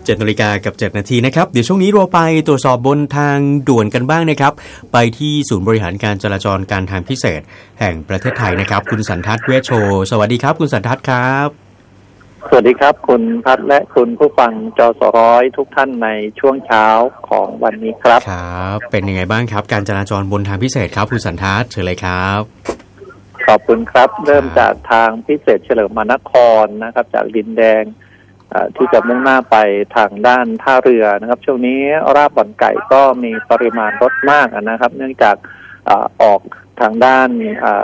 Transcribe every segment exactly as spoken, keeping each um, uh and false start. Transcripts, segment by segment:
เจ็ดนาฬิกากับเจ็ดนาทีนะครับเดี๋ยวช่วงนี้เราไปตรวจสอบบนทางด่วนกันบ้างนะครับไปที่ศูนย์บริหารการจราจรการทางพิเศษแห่งประเทศไทยนะครับคุณสันทัศน์เวชโชสวัสดีครับคุณสันทัศน์ครับสวัสดีครับคุณพัฒน์และคุณผู้ฟังจสร้อยทุกท่านในช่วงเช้าของวันนี้ครับครับเป็นยังไงบ้างครับการจราจรบนทางพิเศษครับคุณสันทัศน์เชิญเลยครับขอบคุณครับเริ่มจากทางพิเศษเฉลิมมานครนะครับจากดินแดงที่จะมุ่งหน้าไปทางด้านท่าเรือนะครับช่วงนี้ราบบ่อนไก่ก็มีปริมาณรถมากนะครับเนื่องจากออกทางด้าน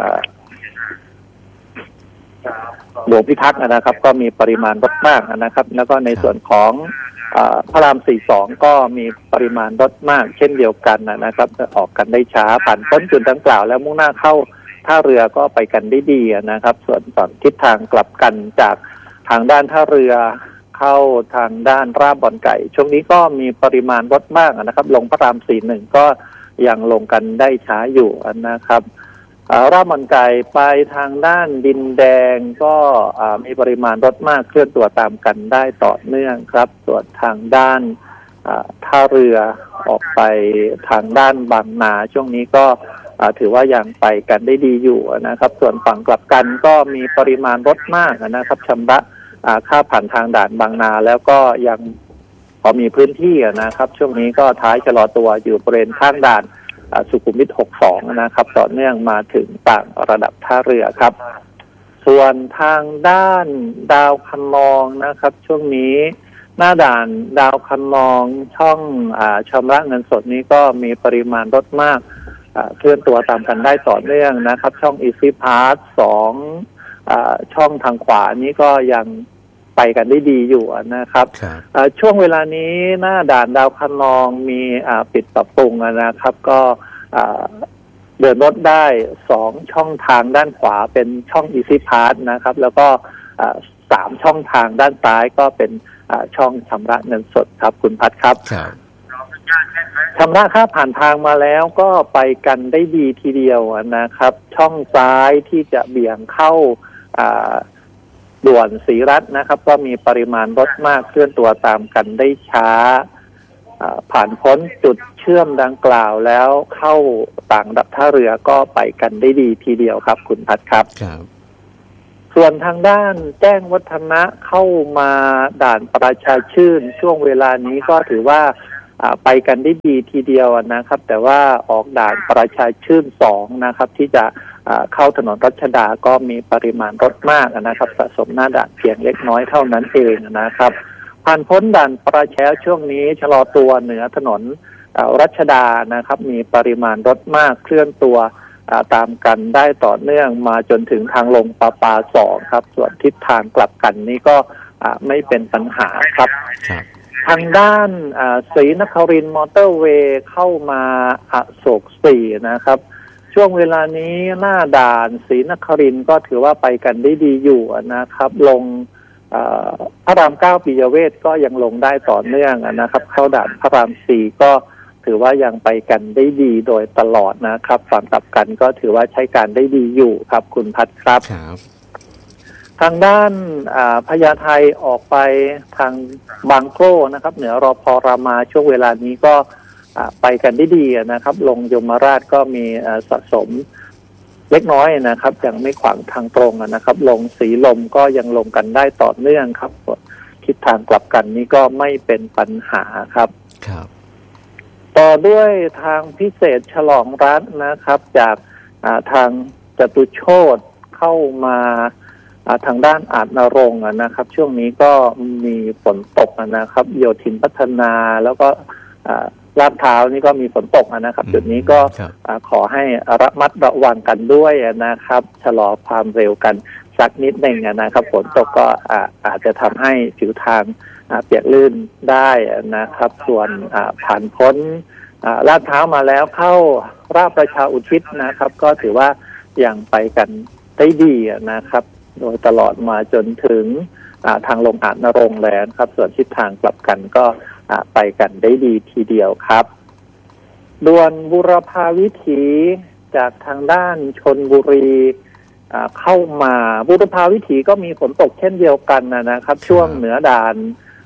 หลวงพิทักษ์นะครับก็มีปริมาณรถมากนะครับแล้วก็ในส่วนของพระรามสี่สิบสองก็มีปริมาณรถมากเช่นเดียวกันนะครับออกกันได้ช้าผ่านพ้นจุดดังกล่าวแล้วมุ่งหน้าเข้าท่าเรือก็ไปกันได้ดีนะครับส่วนส่วนทิศทางกลับกันจากทางด้านท่าเรือเข้าทางด้านราบบ่อนไก่ช่วงนี้ก็มีปริมาณรถมากนะครับลงพระรามสี่หนึ่งก็ยังลงกันได้ช้าอยู่นะครับราบบ่อนไก่ไปทางด้านดินแดงก็มีปริมาณรถมากเคลื่อนตัวตามกันได้ต่อเนื่องครับส่วนทางด้านท่าเรือออกไปทางด้านบางนาช่วงนี้ก็ถือว่ายังไปกันได้ดีอยู่นะครับส่วนฝั่งกลับกันก็มีปริมาณรถมากนะครับชำระค่าผ่านทางด่านบางนาแล้วก็ยังพอมีพื้นที่นะครับช่วงนี้ก็ท้ายชะลอตัวอยู่บริเวณข้างด่านสุขุมวิทหกสิบสองนะครับต่อเนื่องมาถึงต่างระดับท่าเรือครับส่วนทางด้านดาวคันนองนะครับช่วงนี้หน้าด่านดาวคันนองช่องอ่าชำระเงินสดนี้ก็มีปริมาณรถมากเคลื่อนตัวตามกันได้ต่อเนื่องนะครับช่อง Easy Pass สองอ่าช่องทางขวานี้ก็ยังไปกันได้ดีอยู่นะครับช่วงเวลานี้หน้าด่านดาวคันนองมีปิดปรับปรุงนะครับก็เดินรถได้สองช่องทางด้านขวาเป็นช่อง Easy Pass นะครับแล้วก็สามช่องทางด้านซ้ายก็เป็นช่องชำระเงินสดครับคุณพัฒน์ครับชำระค่าผ่านทางมาแล้วก็ไปกันได้ดีทีเดียวนะครับช่องซ้ายที่จะเบี่ยงเข้าด่วนศรีรัตน์นะครับก็มีปริมาณรถมากเคลื่อนตัวตามกันได้ช้าผ่านพ้นจุดเชื่อมดังกล่าวแล้วเข้าต่างดับท่าเรือก็ไปกันได้ดีทีเดียวครับคุณพัฒน์ครับส่วนทางด้านแจ้งวัฒนะเข้ามาด่านประชาชื่นช่วงเวลานี้ก็ถือว่าไปกันได้ดีทีเดียวนะครับแต่ว่าออกด่านประชาชื่นสองนะครับที่จะเข้าถนนรัชดาก็มีปริมาณรถมากนะครับสะสมหน้าด่านเพียงเล็กน้อยเท่านั้นเองนะครับผ่านพ้นด่านประชาช่วงนี้ชะลอตัวเหนือถนนรัชดานะครับมีปริมาณรถมากเคลื่อนตัวตามกันได้ต่อเนื่องมาจนถึงทางลงปาปาสองครับส่วนทิศทางกลับกันนี้ก็ไม่เป็นปัญหาครับทางด้านศรีนครินทร์มอเตอร์เวย์เข้ามาอโศกสี่นะครับช่วงเวลานี้หน้าด่านศรีนครินทร์ก็ถือว่าไปกันได้ดีอยู่นะครับลงพระรามเก้าปิยเวทก็ยังลงได้ต่อเนื่องนะครับเข้าด่านพระรามสี่ก็ถือว่ายังไปกันได้ดีโดยตลอดนะครับฝั่งกลับกันก็ถือว่าใช้การได้ดีอยู่ครับคุณพัฒน์ครับทางด้านพญาไทออกไปทางบางโคร่นะครับเหนือรพรามาช่วงเวลานี้ก็ไปกันได้ดีนะครับลงยมราชก็มีสะสมเล็กน้อยนะครับยังไม่ขวางทางตรงนะครับลงสีลมก็ยังลงกันได้ต่อเนื่องครับทิศทางกลับกันนี้ก็ไม่เป็นปัญหาครับครับต่อด้วยทางพิเศษฉลองรัฐนะครับจากทางจตุโชติเข้ามาทางด้านอาจนรงค์นะครับช่วงนี้ก็มีฝนตกนะครับโยธินพัฒนาแล้วก็ลาดพร้าวนี่ก็มีฝนตกนะครับจุดนี้ก็ขอให้ระมัดระวังกันด้วยนะครับชะลอความเร็วกันสักนิดหนึ่งนะครับฝนตกก็อาจจะทำให้ผิวทางเปียกลื่นได้นะครับส่วนผ่านพ้นลาดพร้าวมาแล้วเข้าราชประชาอุทิศนะครับก็ถือว่ายังไปกันได้ดีนะครับโดยตลอดมาจนถึงทางลงอาจนรงค์แล้วครับส่วนทิศทางกลับกันก็ไปกันได้ดีทีเดียวครับด่วนบุรพาวิถีจากทางด้านชลบุรีเข้ามาบุรพาวิถีก็มีฝนตกเช่นเดียวกันนะครับช่วงเหนือด่าน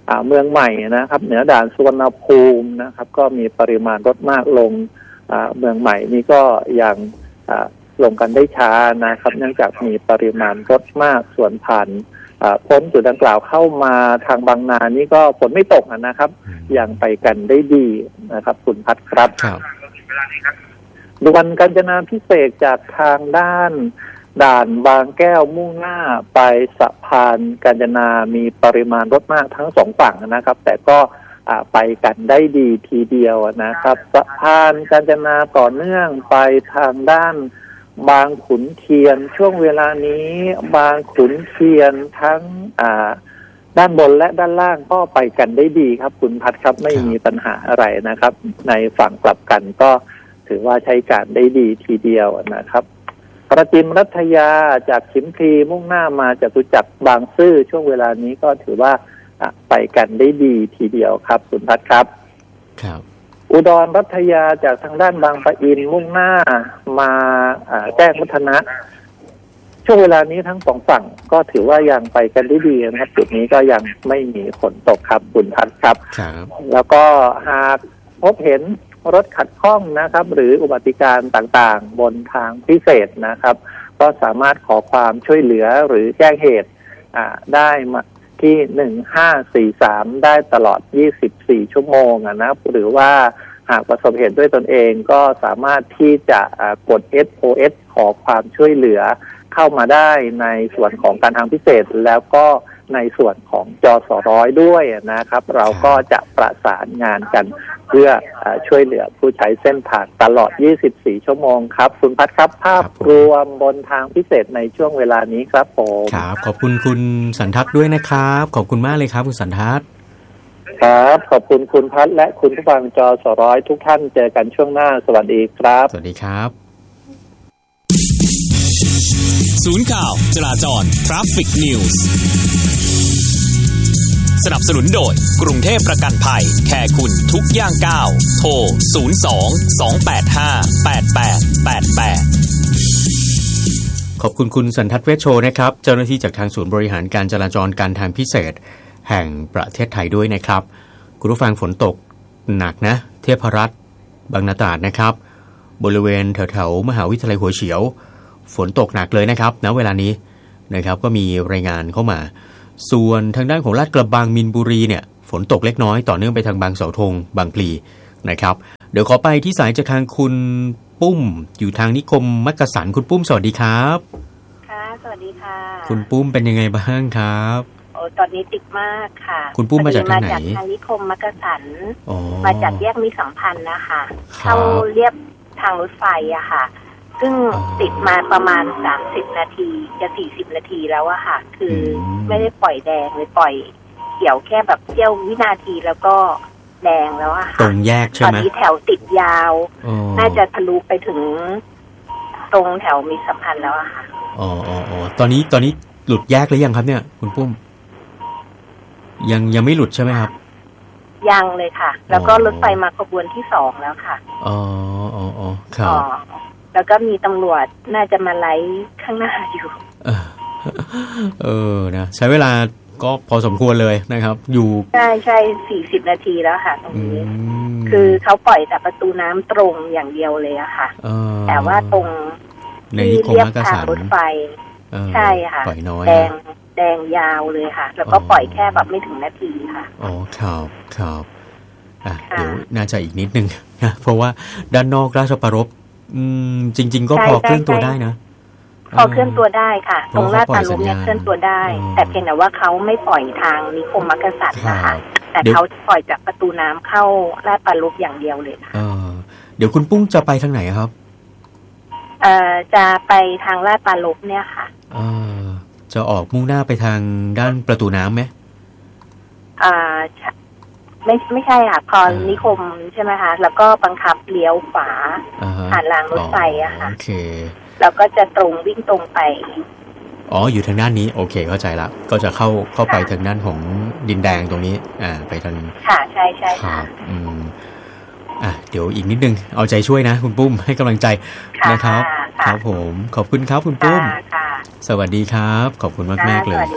เมืองใหม่นะครับเหนือด่านสุวรรณภูมินะครับก็มีปริมาณรถมากลงเมืองใหม่นี่ก็ยังลงกันได้ช้านะครับเนื่องจากมีปริมาณรถมากส่วนผ่านพ้นจุดดังกล่าวเข้ามาทางบางนานี่ก็ฝนไม่ตกนะครับยังไปกันได้ดีนะครับคุณพัฒน์ครับด่วนกาญจนาภิเษกจากทางด้านด่านบางแก้วมุ่งหน้าไปสะพานกาญจนามีปริมาณรถมากทั้งสองฝั่งนะครับแต่ก็ไปกันได้ดีทีเดียวนะครับสะพานกาญจนาต่อเนื่องไปทางด้านบางขุนเทียนช่วงเวลานี้บางขุนเทียนทั้งด้านบนและด้านล่างก็ไปกันได้ดีครับคุณพัฒน์ครับไม่มีปัญหาอะไรนะครับในฝั่งกลับกันก็ถือว่าใช้การได้ดีทีเดียวนะครับประจิมรัตยาจากขิมพลีมุ่งหน้ามาจตุจักรบางซื่อช่วงเวลานี้ก็ถือว่าไปกันได้ดีทีเดียวครับคุณพัฒน์ครับครับอุดรรัตยาจากทางด้านบางปะอินมุ่งหน้ามาแจ้งวัฒนะช่วงเวลานี้ทั้งสองฝั่งก็ถือว่ายังไปกันได้ดีนะครับจุดนี้ก็ยังไม่มีฝนตกครับคุณพัฒน์ครับแล้วก็หากพบเห็นรถขัดข้องนะครับหรืออุบัติการต่างๆบนทางพิเศษนะครับก็สามารถขอความช่วยเหลือหรือแจ้งเหตุได้มาที่หนึ่งห้าสี่สามได้ตลอดยี่สิบสี่ชั่วโมงนะหรือว่าหากประสบเหตุด้วยตนเองก็สามารถที่จะกด เอส โอ เอส ขอความช่วยเหลือเข้ามาได้ในส่วนของการทางพิเศษแล้วก็ในส่วนของจสร้อยด้วยนะครับเราก็จะประสานงานกันเพื่อช่วยเหลือผู้ใช้เส้นทางตลอดยี่สิบสี่ชั่วโมงครับคุณพัฒน์ครับภาพรวมบนทางพิเศษในช่วงเวลานี้ครับผมครับขอบคุณคุณสันทัศน์ด้วยนะครับขอบคุณมากเลยครับคุณสันทัศน์ครับขอบคุณคุณพัฒน์และคุณผู้ฟังจสร้อยทุกท่านเจอกันช่วงหน้าสวัสดีครับสวัสดีครับศูนย์ข่าวจราจร Traffic News สนับสนุนโดยกรุงเทพประกันภัยแคร์คุณทุกย่างก้าวโทรศูนย์ สอง สอง แปด ห้า แปด แปด แปด แปดขอบคุณคุณสันทัศน์เวชโชนะครับเจ้าหน้าที่จากทางศูนย์บริหารการจราจรการทางพิเศษแห่งประเทศไทยด้วยนะครับคุณผู้ฟังฝนตกหนักนะเทพรัตน์บางนาตราดนะครับบริเวณแถวๆมหาวิทยาลัยหัวเฉียวฝนตกหนักเลยนะครับณเวลานี้นะครับก็มีรายงานเข้ามาส่วนทางด้านของลาดกระบังมีนบุรีเนี่ยฝนตกเล็กน้อยต่อเนื่องไปทางบางเสาธงบางพลีนะครับเดี๋ยวขอไปที่สายจากทางคุณปุ้มอยู่ทางนิคมมักกะสันคุณปุ้มสวัสดีครับค่ะสวัสดีค่ะคุณปุ้มเป็นยังไงบ้างครับโอ้ตอนนี้ติดมากค่ะคุณปุ้มมาจากทางไหนมาจากทางนิคมมักกะสันมาจากแยกมิตรสัมพันธ์นะคะเข้าเรียบทางรถไฟอะค่ะซึ่งติดมาประมาณสามสิบนาทีจะสี่สิบนาทีแล้วอะค่ะคือไม่ได้ปล่อยแดงเลยปล่อยเขียวแค่แบบเสี้ยววินาทีแล้วก็แดงแล้วอะค่ะตรงแยกใช่ไหมตอนนี้แถวติดยาวน่าจะทะลุไปถึงตรงแถวมิตรสัมพันธ์แล้วอะค่ะอ๋ออ๋อตอนนี้ตอนนี้หลุดแยกหรือยังครับเนี่ยคุณปุ้มยังยังไม่หลุดใช่ไหมครับยังเลยค่ะแล้วก็รถไฟมาขบวนที่สองแล้วค่ะอ๋ออ๋ออ๋อครับแล้วก็มีตำรวจน่าจะมาไล่ข้างหน้าอยู่เออนะใช้เวลาก็พอสมควรเลยนะครับอยู่ใช่ใช่สี่สิบนาทีแล้วค่ะตรงนี้คือเขาปล่อยแต่ประตูน้ำตรงอย่างเดียวเลยอะค่ะแต่ว่าตรงที่เรียบทางรถไฟใช่ค่ะปล่อยน้อยแดงแดงยาวเลยค่ะแล้วก็ปล่อยแค่แบบไม่ถึงนาทีค่ะอ๋อครับครับอ่ะเดี๋ยวน่าจะอีกนิดนึงนะเพราะว่าด้านนอกราชปรภอืมจริงๆก็พอเคลื่อนตัวได้นะพอเคลื่อนตัวได้ค่ะตรงลาดปลาลุกเนี่ยเคลื่อนตัวได้แต่เพียงแต่ว่าเขาไม่ปล่อยทางนิคมมักกะสันนะคะแต่เขาปล่อยจากประตูน้ำเข้าลาดปลาลุกอย่างเดียวเลยค่ะเดี๋ยวคุณปุ้งจะไปทางไหนครับเอ่อจะไปทางลาดปลาลุกเนี่ยค่ะเออจะออกมุ่งหน้าไปทางด้านประตูน้ำไหมอ่าไม่ไม่ใช่ค่ะพอนิคมใช่ไหมคะแล้วก็บังคับเลี้ยวขวาผ่านรางรถไฟอะค่ะโอเคแล้วก็จะตรงวิ่งตรงไปอ๋ออยู่ทางด้านนี้โอเคเข้าใจละก็จะเข้าเข้าไปทางด้านของดินแดงตรงนี้อ่าไปทางค่ะใช่ใช่ค่ะอืมอ่ะเดี๋ยวอีกนิดนึงเอาใจช่วยนะคุณปุ้มให้กำลังใจนะครับครับผมขอบคุณครับคุณปุ้มสวัสดีครับขอบคุณมากมากเลย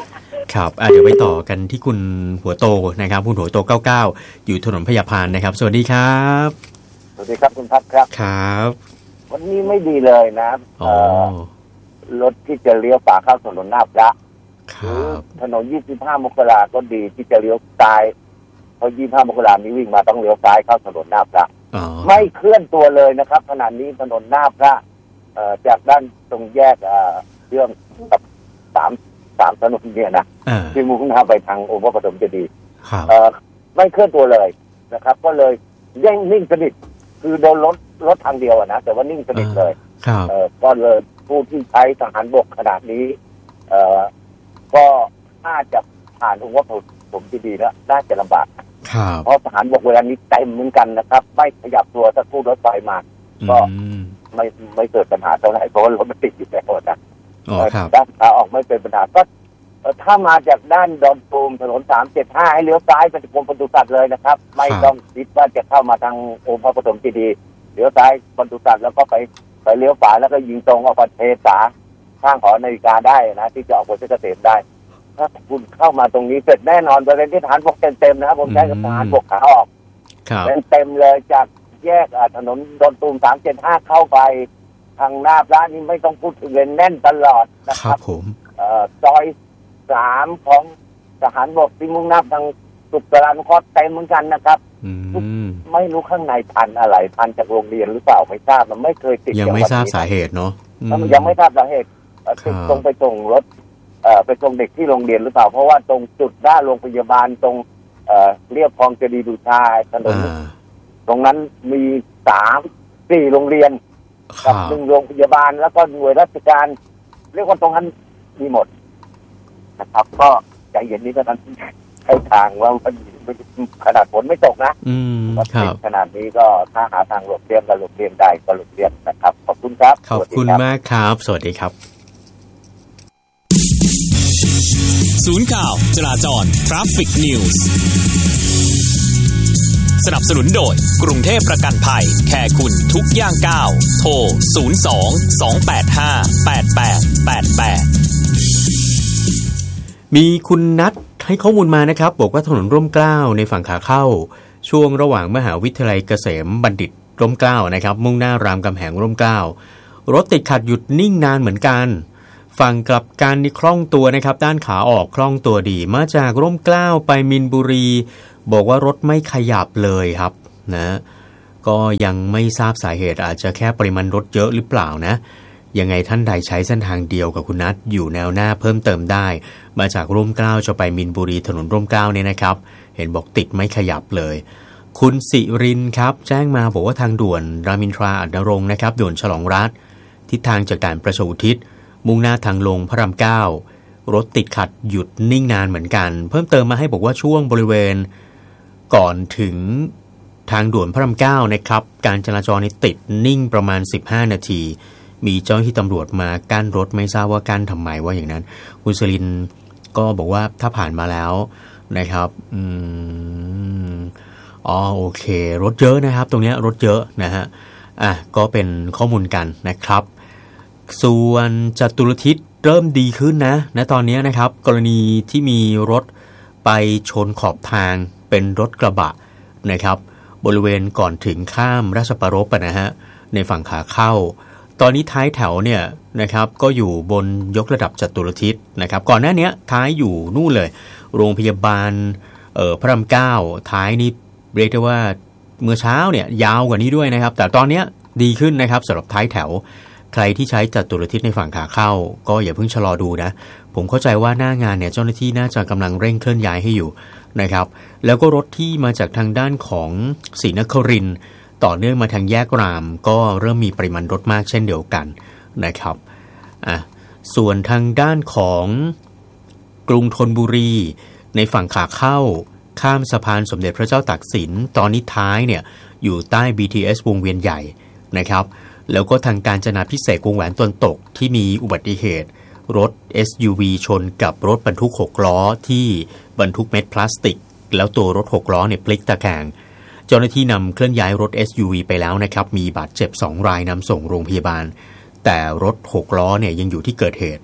ครับเดี๋ยวไปต่อกันที่คุณหัวโตนะครับคุณหัวโตเก้าเก้าอยู่ถนนพญาพานนะครับสวัสดีครับสวัสดีครับคุณพัฒน์ครับครับวันนี้ไม่ดีเลยนะอ๋อรถที่จะเลี้ยวฝาเข้าถนนหน้าพระหรือถนนยี่สิบห้ามกราก็ดีที่จะเลี้ยวซ้ายเพราะยี่สิบห้ามกรานี้วิ่งมาต้องเลี้ยวซ้ายเข้าถนนหน้าพระไม่เคลื่อนตัวเลยนะครับขณะนี้ถนนหน้าพระจากด้านตรงแยกเรื่องกับสามสามถนนเนี่ยนะที่มุ่งหน้าไปทางองค์พระปฐมเจดีย์ไม่เคลื่อนตัวเลยนะครับก็เลยยังนิ่งสนิทคือโดนรถรถทางเดียวนะแต่ว่านิ่งสนิทเลยก็เลยผู้ที่ใช้ทหารบกขนาดนี้ก็น่าจะผ่านองค์พระปฐมเจดีย์แล้วน่าจะลำบากเพราะทหารบกเวลานี้เต็มเหมือนกันนะครับไม่ขยับตัวถ้าคู่รถไฟมาก็ไม่ไม่เกิดปัญหาเท่าไหร่เพราะรถมันติดอยู่แล้วนะด้านขาออกไม่เป็นปัญหาก็ถ้ามาจากด้านดอนตูมถนนสามเจ็ดห้าให้เลี้ยวซ้ายไปกรมปศุสัตว์เลยนะครับไม่ต้องคิดว่าจะเข้ามาทางองค์พระปฐมเจดีย์เลี้ยวซ้ายปศุสัตว์แล้วก็ไปไปเลี้ยวขวาแล้วก็ยิงตรงออกไปเทสาข้างหอนาฬิกาได้นะที่จะออกไปเพชรเกษมได้ถ้าคุณเข้ามาตรงนี้เสร็จแน่นอนประเด็นที่ทหารบกเต็มๆนะครับผมใช้กับทหารบกขาออกเต็มเลยจากแยกถนนดอนตูมสามเจ็ดห้าเข้าไปทางหน้าร้านนี้ไม่ต้องพูดถึงเลยแน่นตลอดนะครับผมซอยสามของทหารบกที่มุ่งหน้าทางสุขสรานุเคราะห์เต็มเหมือนกันนะครับไม่รู้ข้างในพันอะไรพันจากโรงเรียนหรือเปล่าไม่ทราบมันไม่เคยติดยังไม่ทราบสาเหตุเนาะยังไม่ทราบสาเหตุติดตรงไปส่งรถไปส่งเด็กที่โรงเรียนหรือเปล่าเพราะว่าตรงจุดหน้าโรงพยาบาลตรงเรียบคลองเจดีย์บูชาถนนตรงนั้นมีสามสี่โรงเรียนกับหนึ่งโรงพยาบาลแล้วก็หน่วยราชการเรียกว่าตรงนั้นมีหมดนะครับก็ใจเย็นนี้ก็นั้นใช้ทางว่าขนาดฝนไม่ตกนะขนาดนี้ก็ถ้าหาทางหลบเลี่ยงก็หลบเลี่ยงได้ก็หลบเลี่ยงนะครับขอบคุณครับขอบคุณมากครับสวัสดีครับศูนย์ข่าวจราจร Traffic News สนับสนุนโดยกรุงเทพประกันภัยแคร์คุณทุกย่างก้าวโทรศูนย์ สอง สอง แปด ห้า แปด แปด แปด แปดมีคุณนัทให้ข้อมูลมานะครับบอกว่าถนนร่มเกล้าในฝั่งขาเข้าช่วงระหว่างมหาวิทยาลัยเกษมบัณฑิตร่มเกล้านะครับมุ่งหน้ารามคำแหงร่มเกล้ารถติดขัดหยุดนิ่งนานเหมือนกันฝั่งกลับกันนี่คล่องตัวนะครับด้านขาออกคล่องตัวดีมาจากร่มเกล้าไปมินบุรีบอกว่ารถไม่ขยับเลยครับนะก็ยังไม่ทราบสาเหตุอาจจะแค่ปริมาณรถเยอะหรือเปล่านะยังไงท่านใดใช้เส้นทางเดียวกับคุณนัทอยู่แนวหน้าเพิ่มเติมได้มาจากร่มเกล้าจะไปมินบุรีถนนร่มเกล้าเนี่ยนะครับเห็นบอกติดไม่ขยับเลยคุณสิรินครับแจ้งมาบอกว่าทางด่วนรามอินทราอรรถนรงค์นะครับด่วนฉลองรัฐทิศทางจากด่านประชาอุทิศมุ่งหน้าทางลงพระรามเก้ารถติดขัดหยุดนิ่งนานเหมือนกันเพิ่มเติมมาให้บอกว่าช่วงบริเวณก่อนถึงทางด่วนพระรามเก้านะครับการจราจรติดนิ่งประมาณสิบห้านาทีมีเจ้าหน้าที่ตำรวจมากั้นรถไม่ทราบว่ากั้นทำไมว่าอย่างนั้นคุณสลินก็บอกว่าถ้าผ่านมาแล้วนะครับอืมอ๋อโอเครถเยอะนะครับตรงนี้รถเยอะนะฮะอ่ะก็เป็นข้อมูลกันนะครับส่วนจตุรทิศเริ่มดีขึ้นนะณตอนนี้นะครับกรณีที่มีรถไปชนขอบทางเป็นรถกระบะนะครับบริเวณก่อนถึงข้ามราชปรภนะฮะในฝั่งขาเข้าตอนนี้ท้ายแถวเนี่ยนะครับก็อยู่บนยกระดับจตุรทิศนะครับก่อนหน้านี้ท้ายอยู่นู่นเลยโรงพยาบาลเอ่อพระรามเก้าท้ายนี้เรียกได้ว่าเมื่อเช้าเนี่ยยาวกว่านี้ด้วยนะครับแต่ตอนนี้ดีขึ้นนะครับสำหรับท้ายแถวใครที่ใช้จตุรทิศในฝั่งขาเข้าก็อย่าเพิ่งชะลอดูนะผมเข้าใจว่าหน้างานเนี่ยเจ้าหน้าที่น่าจะกำลังเร่งเคลื่อนย้ายให้อยู่นะครับแล้วก็รถที่มาจากทางด้านของศรีนครินทร์ต่อเนื่องมาทางแยกรามก็เริ่มมีปริมาณรถมากเช่นเดียวกันนะครับอ่ะส่วนทางด้านของกรุงธนบุรีในฝั่งขาเข้าข้ามสะพานสมเด็จพระเจ้าตากสินตอนนี้ท้ายเนี่ยอยู่ใต้ บี ที เอส วงเวียนใหญ่นะครับแล้วก็ทางการจนาพิเศษวงแหวนตะวันตกที่มีอุบัติเหตุรถ เอส ยู วี ชนกับรถบรรทุกหกล้อที่บรรทุกเม็ดพลาสติกแล้วตัวรถหกล้อเนี่ยพลิกตะแคงเจ้าหน้าที่นำเคลื่อนย้ายรถ เอส ยู วี ไปแล้วนะครับมีบาดเจ็บสองรายนำส่งโรงพยาบาลแต่รถหกล้อเนี่ยยังอยู่ที่เกิดเหตุ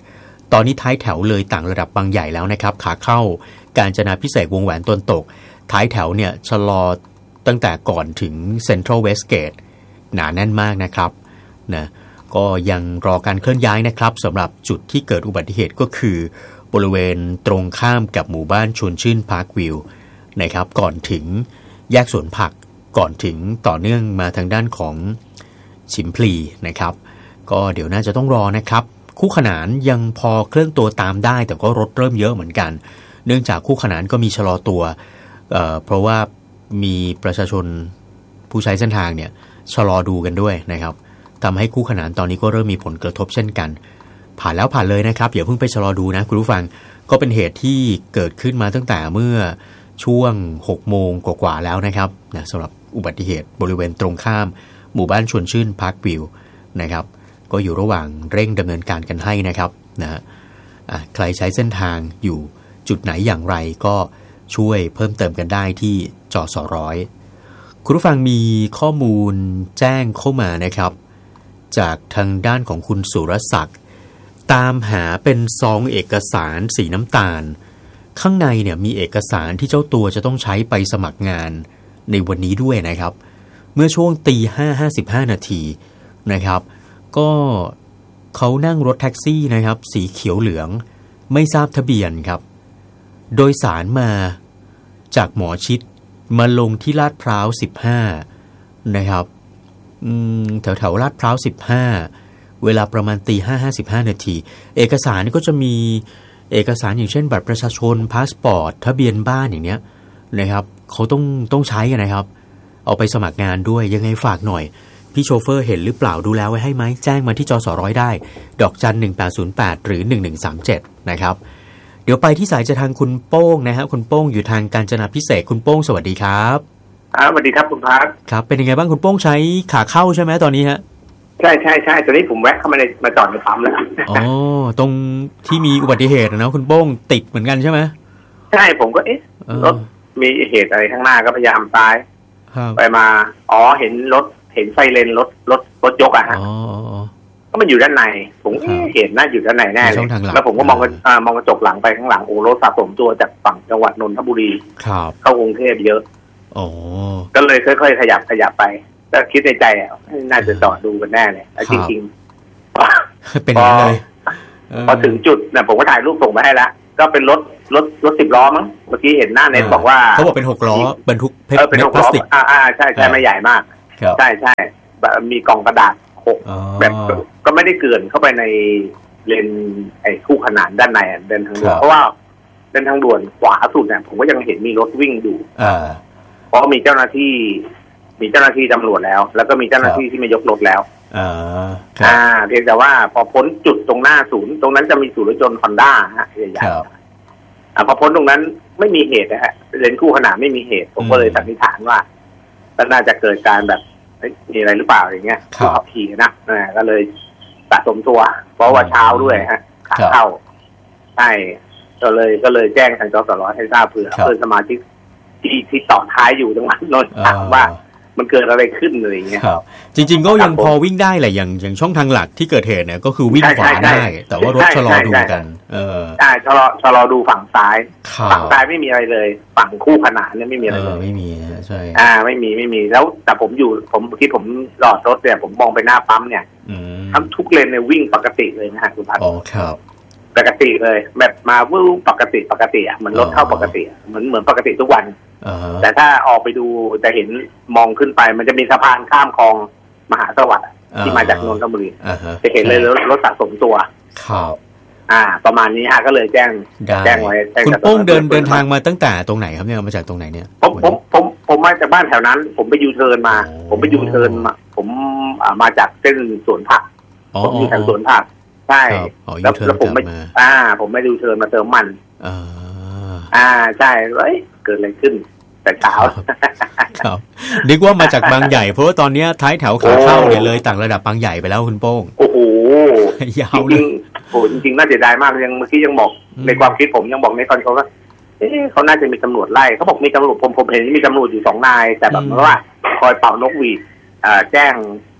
ตอนนี้ท้ายแถวเลยต่างระดับบางใหญ่แล้วนะครับขาเข้ากาญจนาภิเษกวงแหวนตะวันตกท้ายแถวเนี่ยชะลอตั้งแต่ก่อนถึงเซ็นทรัลเวสเกตหนาแน่นมากนะครับนะก็ยังรอการเคลื่อนย้ายนะครับสำหรับจุดที่เกิดอุบัติเหตุก็คือบริเวณตรงข้ามกับหมู่บ้านชวนชื่นพาร์ควิวนะครับก่อนถึงแยกสวนผักก่อนถึงต่อเนื่องมาทางด้านของชิมพลีนะครับก็เดี๋ยวน่าจะต้องรอนะครับคู่ขนานยังพอเคลื่อนตัวตามได้แต่ก็รถเริ่มเยอะเหมือนกันเนื่องจากคู่ขนานก็มีชะลอตัว เอ่อ เพราะว่ามีประชาชนผู้ใช้เส้นทางเนี่ยชะลอดูกันด้วยนะครับทำให้คู่ขนานตอนนี้ก็เริ่มมีผลกระทบเช่นกันผ่านแล้วผ่านเลยนะครับอย่าเพิ่งไปชะลอดูนะคุณผู้ฟังก็เป็นเหตุที่เกิดขึ้นมาตั้งแต่เมื่อช่วงหกโมงกว่าๆแล้วนะครับนะสำหรับอุบัติเหตุบริเวณตรงข้ามหมู่บ้านชวนชื่นพาร์ควิวนะครับก็อยู่ระหว่างเร่งดำเนินการกันให้นะครับนะอ่ะใครใช้เส้นทางอยู่จุดไหนอย่างไรก็ช่วยเพิ่มเติมกันได้ที่จสร้อยคุณผู้ฟังมีข้อมูลแจ้งเข้ามานะครับจากทางด้านของคุณสุรศักดิ์ตามหาเป็นซองเอกสารสีน้ำตาลข้างในเนี่ยมีเอกสารที่เจ้าตัวจะต้องใช้ไปสมัครงานในวันนี้ด้วยนะครับเมื่อช่วงตีห้าห้าสิบห้านาทีนะครับก็เขานั่งรถแท็กซี่นะครับสีเขียวเหลืองไม่ทราบทะเบียนครับโดยสารมาจากหมอชิดมาลงที่ลาดพร้าวสิบห้านะครับแถวแถวลาดพร้าวสิบห้าเวลาประมาณตีห้าห้าสิบห้านาทีเอกสารก็จะมีเอกสารอย่างเช่นบัตรประชาชนพาสปอร์ตทะเบียนบ้านอย่างเนี้ยนะครับเขาต้องต้องใช้กันนะครับเอาไปสมัครงานด้วยยังไงฝากหน่อยพี่โชเฟอร์เห็นหรือเปล่าดูแลไว้ให้ไหมแจ้งมาที่จสร้อยได้ดอกจันหนึ่งแปดศูนย์แปดหรือหนึ่งหนึ่งสามเจ็ดนะครับเดี๋ยวไปที่สายจะทางคุณโป้งนะฮะคุณโป้งอยู่ทางกาญจนาภิเษกคุณโป้งสวัสดีครับครับสวัสดีครับคุณพักครับเป็นยังไงบ้างคุณโป้งใช้ขาเข้าใช่ไหมตอนนี้ฮะใช่ใช่ใช่ตอนนี้ผมแวะเข้ามาในมาจอดในปั๊มแล้วอ๋อตรงที่มีอุบัติเหตุนะคุณโป้งติดเหมือนกันใช่ไหมใช่ผมก็เอ๊ะรถมีเหตุอะไรข้างหน้าก็พยายามซ้ายไปมาอ๋อเห็นรถเห็นไฟเลนรถรถรถยกอ่ะฮะก็มันอยู่ด้านในผมเห็นน่าอยู่ด้านในแน่เลยแล้วผมก็มองกันมองกระจกหลังไปข้างหลังโอ้รถสะสมตัวจากฝั่งจังหวัดนนทบุรีเข้ากรุงเทพเยอะอ๋อก็เลยค่อยๆขยับขยับไปก็คิดในใจอ่ะน่าจะจอดดูกันแน่เลยจริงจริงเป็นอย่างนั้นเลยพอถึงจุดเนี่ยผมก็ถ่ายรูปส่งมาให้แล้วก็เป็นรถรถรถสิบล้อมั้งเมื่อกี้เห็นหน้าเน็ตบอกว่าเขาบอกเป็นหกล้อบรรทุกเพชรเป็นหกล้ออ่าอ่าใช่ใช่ไม่ใหญ่มากใช่ใช่มีกล่องกระดาษหกแบบก็ไม่ได้เกินเข้าไปในเลนไอ้คู่ขนานด้านในเดินทางด่วนเพราะว่าเดินทางด่วนขวาสุดเนี่ยผมก็ยังเห็นมีรถวิ่งอยู่เพราะมีเจ้าหน้าที่มีเจ้าหน้าที่ตำรวจแล้วแล้วก็มีเจ้าหน้าที่ที่มายกรถแล้วอ่าอ่าเพียงแต่ว่าพอพ้นจุดตรงหน้าศูนย์ตรงนั้นจะมีศูนย์รถยนต์ฮอนด้าฮะใหญ่ๆอ่าพอพ้นตรงนั้นไม่มีเหตุนะฮะเลนคู่ขนานไม่มีเหตุผมก็เลยสันนิษฐานว่าน่าจะเกิดการแบบมีอะไรหรือเปล่าอย่างเงี้ยผู้ขับขี่นะก็เลยสะสมตัวเพราะว่าเช้าด้วยฮะขาเข้าใช่ก็เลยก็เลยแจ้งทางจสร้อยให้ทราบเผื่อเพื่อนสมาชิกที่ที่ต่อท้ายอยู่จังหวัดนนท์ถามว่ามันเกิดอะไรขึ้นอะไรอย่างเงี้ยจริงๆก็ยังพอวิ่งได้แหละอย่างอย่างช่องทางหลักที่เกิดเหตุเนี่ยก็คือวิ่งขวาได้แต่ว่ารถชะลอดูกันเออใช่ชะลอชะลอดูฝั่งซ้ายฝั่งซ้ายไม่มีอะไรเลยฝั่งคู่ขนานเนี่ยไม่มีอะไรเลยไม่มีใช่อ่าไม่มีไม่มีแล้วแต่ผมอยู่ผมคิดผมจอดรถเนี่ยผมมองไปหน้าปั๊มเนี่ยทั้งทุกเลนเนี่ยวิ่งปกติเลยนะฮะคุณพัฒน์อ๋อครับปกติเลยแบบมาวู้ปกติปกติอ่ะเหมือนรถเข้าปกติเหมือนเหมือนปกติทุกวันแต่ถ้าออกไปดูจะเห็นมองขึ้นไปมันจะมีสะพานข้ามคลองมหาสวัสดิ์ที่มาจากนนทบุรีจะเห็นเลยรถสะสมตัวครับอ่าประมาณนี้ฮะก็เลยแจ้งแจ้งไว้คุณโป้งเดินเดินทางมาตั้งแต่ตรงไหนครับเนี่ยมาจากตรงไหนเนี่ยผมผมผมผมมาจากบ้านแถวนั้นผมไปยูเทิร์นมาผมไปยูเทิร์นมาผมมาจากเส้นสวนผักผมอยู่ทางสวนผักใช่แล้วแล้วผมไม่อ่าผมไม่ดูเชิญมาเติมมันอ่าอ่าใช่เฮ้ยเกิดอะไรขึ้นแต่เช้าครับนึกว่ามาจากบางใหญ่เพราะว่าตอนนี้ท้ายแถวขาเข้าเนี่ยเลยต่างระดับบางใหญ่ไปแล้วคุณโป้งโอ้โหยาวเลยโอ้จริงๆน่าเสียดายมากยังเมื่อกี้ยังบอกในความคิดผมยังบอกในตอนเขาว่าเอ๊ะเขาน่าจะมีตำรวจไล่เขาบอกมีตำรวจผมผมเห็นมีตำรวจอยู่สองนายแต่แบบว่าคอยเป่านกหวีดอ่าแจ้ง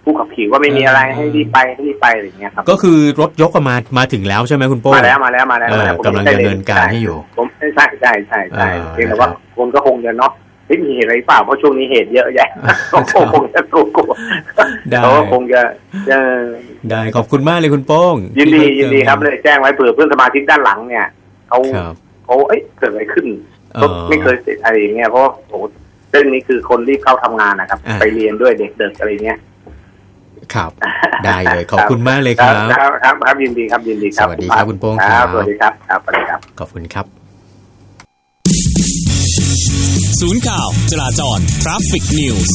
ผู้ขับขี่ว่าไม่มีอะไรให้รีบไปให้รีบไปอะไรอย่างเงี้ยครับก็คือรถยกมามาถึงแล้วใช่ไหมคุณโป้มาแล้วมาแล้วมาแล้วกำลังดำเนินการให้อยู่ผมใช่ใช่ใช่ใช่ใช่เพียงแต่ว่าคนก็คงจะเนาะไม่มีเหตุอะไรเปล่าเพราะช่วงนี้เหตุเยอะแยะก็คงจะกลัวเขาคงจะได้ขอบคุณมากเลยคุณโป้งยินดียินดีครับเลยแจ้งไว้เผื่อเพื่อนสมาชิกด้านหลังเนี่ยเขาเขาเอ้ยเกิดอะไรขึ้นก็ไม่เคยเสร็จอะไรอย่างเงี้ยเพราะโอ้เรื่องนี้คือคนรีบเข้าทำงานนะครับไปเรียนด้วยเด็กๆอะไรเงี้ยครับได้เลยขอบคุณมากเลยครับครับครับยินดีครับยินดีครับสวัสดีครับคุณโป้งครับสวัสดีครับครับสวัสดีครับขอบคุณครับศูนย์ข่าวจราจร Traffic News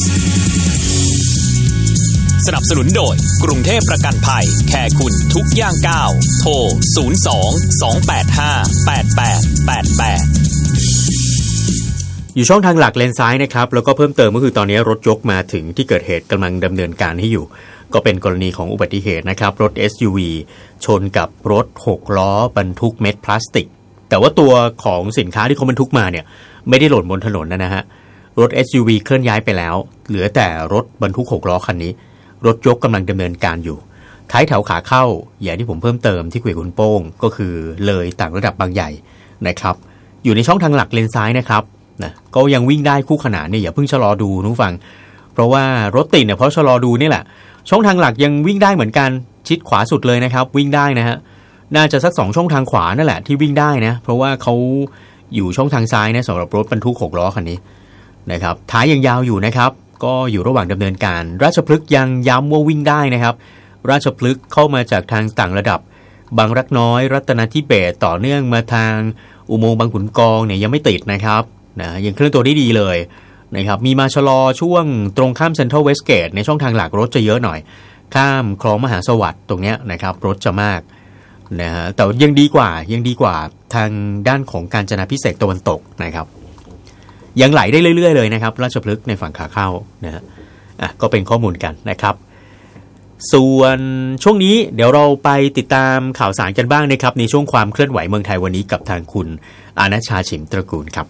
สนับสนุนโดยกรุงเทพประกันภัยแคร์คุณทุกย่างก้าวโทรศูนย์ สอง สอง แปด ห้า แปด แปด แปด แปดอยู่ช่องทางหลักเลนซ้ายนะครับแล้วก็เพิ่มเติมก็คือตอนนี้รถยกมาถึงที่เกิดเหตุกำลังดำเนินการให้อยู่ก็เป็นกรณีของอุบัติเหตุนะครับรถ เอส ยู วี ชนกับรถหกล้อบรรทุกเม็ดพลาสติกแต่ว่าตัวของสินค้าที่เขาบรรทุกมาเนี่ยไม่ได้หล่นบนถนนนะฮะรถ เอส ยู วี เคลื่อนย้ายไปแล้วเหลือแต่รถบรรทุกหกล้อคันนี้รถยกกำลังดำเนินการอยู่ท้ายแถวขาเข้าอย่างที่ผมเพิ่มเติมที่คุยกับคุณโป้งก็คือเลยต่างระดับบางใหญ่นะครับอยู่ในช่องทางหลักเลนซ้ายนะครับนะก็ยังวิ่งได้คู่ขนานเนี่ยอย่าเพิ่งชะลอดูนุ้งฟังเพราะว่ารถติดเนี่ยเพราะชะลอดูนี่แหละช่องทางหลักยังวิ่งได้เหมือนกันชิดขวาสุดเลยนะครับวิ่งได้นะฮะน่าจะสักสองช่องทางขวานั่นแหละที่วิ่งได้นะเพราะว่าเขาอยู่ช่องทางซ้ายนะสำหรับรถบรรทุกหกล้อคันนี้นะครับท้ายยังยาวอยู่นะครับก็อยู่ระหว่างดำเนินการราชพฤกษ์ยังย้ำว่าวิ่งได้นะครับราชพฤกษ์เข้ามาจากทางต่างระดับบางรักน้อยรัตนทิเบศต่อเนื่องมาทางอุโมงค์บางขุนกองเนี่ยยังไม่ติดนะครับนะยังเคลื่อนตัวได้ดีเลยนะครับมีมาชะลอช่วงตรงข้ามเซ็นทรัลเวสเกตในช่องทางหลักรถจะเยอะหน่อยข้ามคลองมหาสวัสดิ์ตรงเนี้ยนะครับรถจะมากนะฮะแต่ยังดีกว่ายังดีกว่าทางด้านของกาญจนาภิเษกตะวันตกนะครับยังไหลได้เรื่อยๆเลยนะครับราชพฤกษ์ในฝั่งขาเข้านะฮะอ่ะก็เป็นข้อมูลกันนะครับส่วนช่วงนี้เดี๋ยวเราไปติดตามข่าวสารกันบ้างนะครับในช่วงความเคลื่อนไหวเมืองไทยวันนี้กับทางคุณอาณชาฉิมตระกูลครับ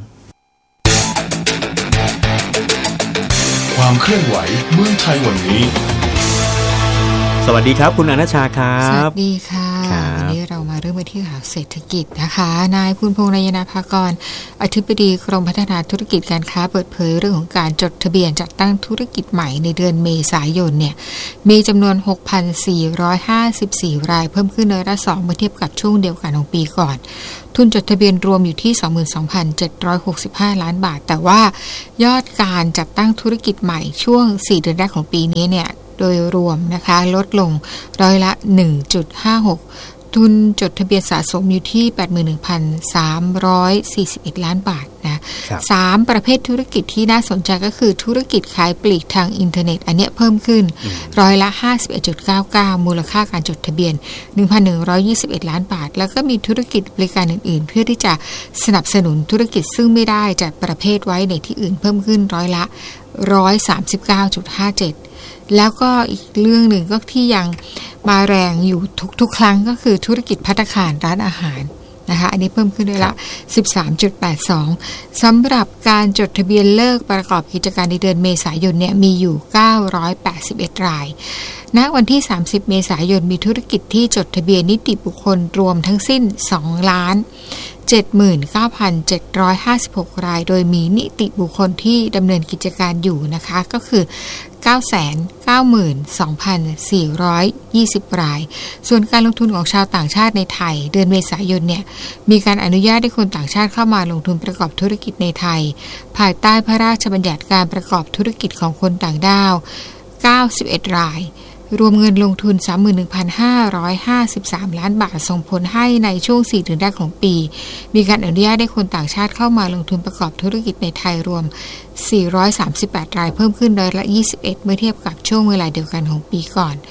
ความเคลื่อนไหวเมืองไทยวันนี้สวัสดีครับคุณอาณชาครับสวัสดีค่ะวันนี้เรามาเริ่มไปที่ข่าวเศรษฐกิจนะคะนายภูลพงษ์นายนาภากรอธิบดีกรมพัฒนาธุรกิจการค้าเปิดเผยเรื่องของการจดทะเบียนจัดตั้งธุรกิจใหม่ในเดือนเมษายนเนี่ยมีจำนวน หกพันสี่ร้อยห้าสิบสี่ รายเพิ่มขึ้นร้อยละสองเมื่อเทียบกับช่วงเดียวกันของปีก่อนทุนจดทะเบียนรวมอยู่ที่ สองหมื่นสองพันเจ็ดร้อยหกสิบห้า ล้านบาทแต่ว่ายอดการจัดตั้งธุรกิจใหม่ช่วงสี่เดือนแรกของปีนี้เนี่ยโดยรวมนะคะลดลงร้อยละ หนึ่งจุดห้าหก ทุนจดทะเบียนสะสมอยู่ที่ แปดหมื่นหนึ่งพันสามร้อยสี่สิบเอ็ด ล้านบาทนะสามประเภทธุรกิจที่น่าสนใจก็คือธุรกิจขายปลีกทางอินเทอร์เน็ตอันเนี้ยเพิ่มขึ้นร้อยละ ห้าสิบเอ็ดจุดเก้าเก้า มูลค่าการจดทะเบียน หนึ่งพันหนึ่งร้อยยี่สิบเอ็ด ล้านบาทแล้วก็มีธุรกิจบริการอื่นๆเพื่อที่จะสนับสนุนธุรกิจซึ่งไม่ได้จัดประเภทไว้ในที่อื่นเพิ่มขึ้นร้อยละหนึ่งร้อยสามสิบเก้าจุดห้าเจ็ดแล้วก็อีกเรื่องหนึ่งก็ที่ยังมาแรงอยู่ทุกๆครั้งก็คือธุรกิจภัตตาคารร้านอาหารนะคะอันนี้เพิ่มขึ้นได้ละ สิบสามจุดแปดสอง สำหรับการจดทะเบียนเลิกประกอบกิจการในเดือนเมษายนเนี่ยมีอยู่เก้าร้อยแปดสิบเอ็ดรายณวันที่สามสิบเมษายนมีธุรกิจที่จดทะเบียนนิติบุคคลรวมทั้งสิ้นสองล้านเจ็ดหมื่นเก้าพันเจ็ดร้อยห้าสิบหก รายโดยมีนิติบุคคลที่ดำเนินกิจการอยู่นะคะก็คือ เก้าแสนเก้าหมื่นสองพันสี่ร้อยยี่สิบ รายส่วนการลงทุนของชาวต่างชาติในไทยเดือนเมษายนเนี่ยมีการอนุญาตให้คนต่างชาติเข้ามาลงทุนประกอบธุรกิจในไทยภายใต้พระราชบัญญัติการประกอบธุรกิจของคนต่างด้าวเก้าสิบเอ็ดรายรวมเงินลงทุน สามหมื่นหนึ่งพันห้าร้อยห้าสิบสาม ล้านบาทส่งผลให้ในช่วงสี่เดือนแรกของปีมีการอนุญาตให้คนต่างชาติเข้ามาลงทุนประกอบธุรกิจในไทยรวมสี่ร้อยสามสิบแปดรายเพิ่มขึ้นร้อยละยี่สิบเอ็ดเมื่อเทียบกับช่วงเวลาเดียวกันของปีก่อน